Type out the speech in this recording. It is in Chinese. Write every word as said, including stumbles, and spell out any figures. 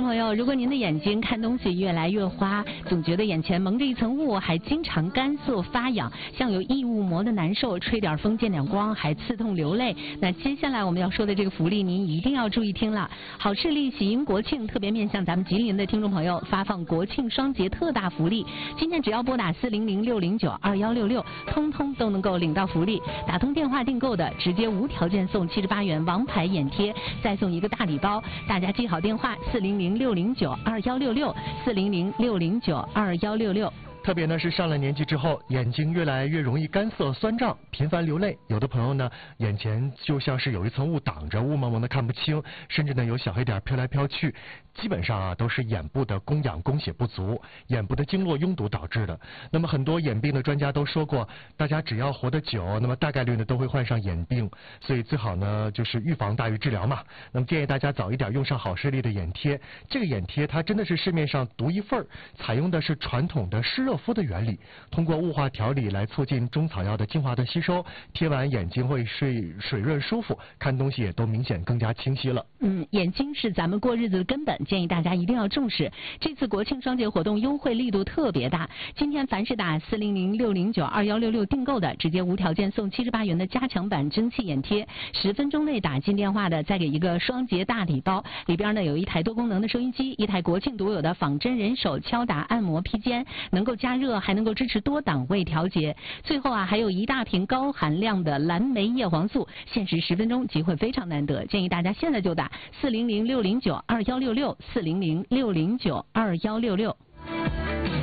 朋友，如果您的眼睛看东西越来越花，总觉得眼前蒙着一层雾，还经常干涩发痒，像有异物膜的难受，吹点风见点光，还刺痛流泪，那接下来我们要说的这个福利，您一定要注意听了。好视力喜迎国庆，特别面向咱们吉林的听众朋友发放国庆双节特大福利。今天只要拨打四零零六零九二幺六六，通通都能够领到福利。打通电话订购的，直接无条件送七十八元王牌眼贴，再送一个大礼包。大家记好电话：四零零六零九二幺六六，四零零六零九二幺六六。 特别呢是上了年纪之后，眼睛越来越容易干涩、酸胀，频繁流泪。有的朋友呢，眼前就像是有一层雾挡着，雾蒙蒙的看不清，甚至呢有小黑点飘来飘去。基本上啊都是眼部的供氧供血不足，眼部的经络拥堵导致的。那么很多眼病的专家都说过，大家只要活得久，那么大概率呢都会患上眼病，所以最好呢就是预防大于治疗嘛。那么建议大家早一点用上好视力的眼贴。这个眼贴它真的是市面上独一份，采用的是传统的湿热敷的原理，通过雾化调理来促进中草药的精华的吸收，贴完眼睛会水水润舒服，看东西也都明显更加清晰了。 嗯，眼睛是咱们过日子的根本，建议大家一定要重视。这次国庆双节活动优惠力度特别大，今天凡是打四零零六零九二幺六六订购的，直接无条件送七十八元的加强版蒸汽眼贴，十分钟内打进电话的再给一个双节大礼包，里边呢有一台多功能的收音机，一台国庆独有的仿真人手敲打按摩披肩，能够加热还能够支持多档位调节，最后啊还有一大瓶高含量的蓝莓叶黄素，限时十分钟，机会非常难得，建议大家现在就打四零零六零九二幺六六，四零零六零九二幺六六。